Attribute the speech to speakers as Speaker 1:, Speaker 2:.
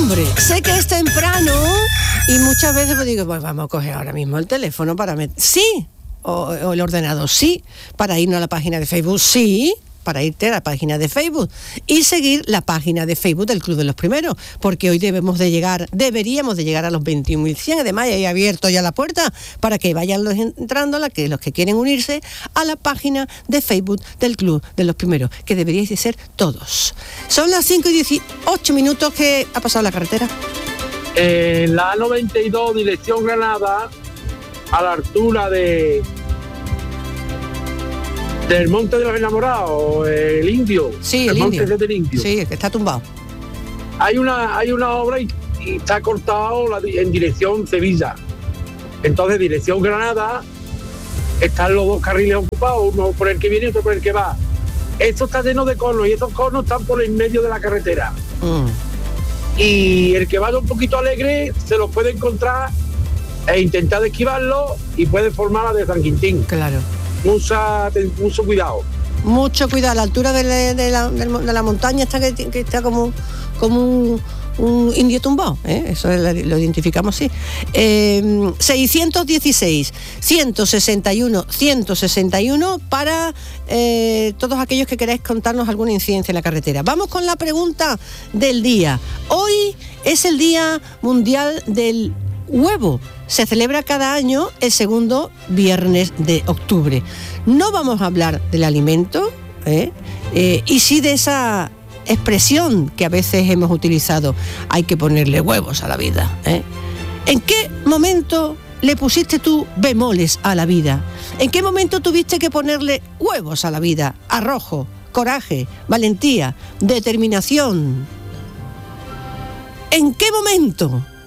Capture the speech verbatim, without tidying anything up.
Speaker 1: Hombre, sé que es temprano y muchas veces pues digo, pues vamos a coger ahora mismo el teléfono para meter... Sí, o, o el ordenador, sí, para irnos a la página de Facebook, sí, para irte a la página de Facebook y seguir la página de Facebook del Club de los Primeros, porque hoy debemos de llegar, deberíamos de llegar a los veintiún mil cien, además ya he abierto ya la puerta para que vayan los entrando, la que, los que quieren unirse a la página de Facebook del Club de los Primeros, que deberíais de ser todos. Son las cinco y dieciocho minutos. Que ha pasado la carretera.
Speaker 2: En eh, la A noventa y dos, dirección Granada, a la altura de... del Monte de los Enamorados, el Indio.
Speaker 1: Sí, el,
Speaker 2: el
Speaker 1: Indio.
Speaker 2: Monte del Indio.
Speaker 1: Sí, que está tumbado.
Speaker 2: Hay una, hay una obra y, y está cortado la, en dirección Sevilla. Entonces, dirección Granada, están los dos carriles ocupados, uno por el que viene y otro por el que va. Esto está lleno de conos y esos conos están por el medio de la carretera. Mm. Y el que vaya un poquito alegre se los puede encontrar e intentar esquivarlo y puede formar la de San Quintín.
Speaker 1: Claro.
Speaker 2: Mucha, mucho cuidado.
Speaker 1: Mucho cuidado, a la altura de la, de la, de la montaña está que, que está como, como un, un indio tumbado, ¿eh? Eso es, lo identificamos así. Eh, seiscientos dieciséis, ciento sesenta y uno, ciento sesenta y uno para eh, todos aquellos que queráis contarnos alguna incidencia en la carretera. Vamos con la pregunta del día. Hoy es el Día Mundial del Huevo. Se celebra cada año el segundo viernes de octubre. No vamos a hablar del alimento, ¿eh? Eh, y sí de esa expresión que a veces hemos utilizado, hay que ponerle huevos a la vida, ¿eh? ¿En qué momento le pusiste tú bemoles a la vida? ¿En qué momento tuviste que ponerle huevos a la vida? Arrojo, coraje, valentía, determinación. ¿En qué momento?